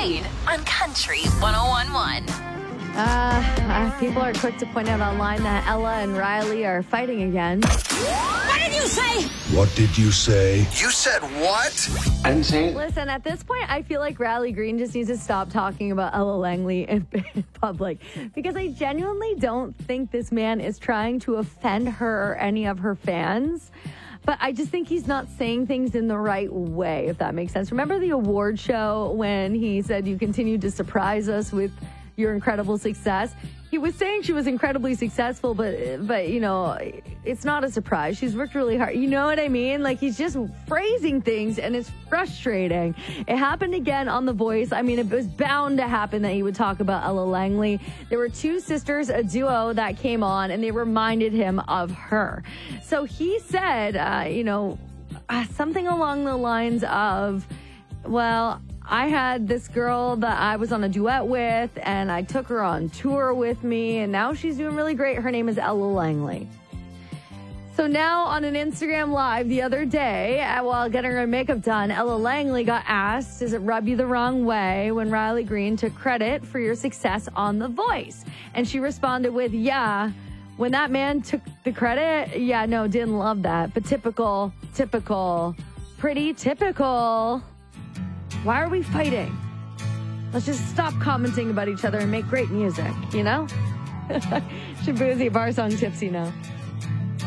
Spade on Country 101.1. People are quick to point out online that Ella and Riley are fighting again. What did you say? What did you say? You said what? I didn't say it. Listen, at this point, I feel like Riley Green just needs to stop talking about Ella Langley in public because I genuinely don't think this man is trying to offend her or any of her fans. But I just think he's not saying things in the right way, if that makes sense. Remember the award show when he said, "You continue to surprise us with your incredible success"? He was saying she was incredibly successful, but you know, it's not a surprise. She's worked really hard. You know what I mean? Like, he's just phrasing things, and it's frustrating. It happened again on The Voice. I mean, it was bound to happen that he would talk about Ella Langley. There were two sisters, a duo that came on, and they reminded him of her. So he said, something along the lines of, well, I had this girl that I was on a duet with, and I took her on tour with me, and now she's doing really great. Her name is Ella Langley. So now on an Instagram Live the other day, while getting her makeup done, Ella Langley got asked, does it rub you the wrong way when Riley Green took credit for your success on The Voice? And she responded with, yeah, when that man took the credit, yeah, no, didn't love that. But typical, pretty typical. Why are we fighting? Let's just stop commenting about each other and make great music, you know? Shabuzi, bar song tipsy now.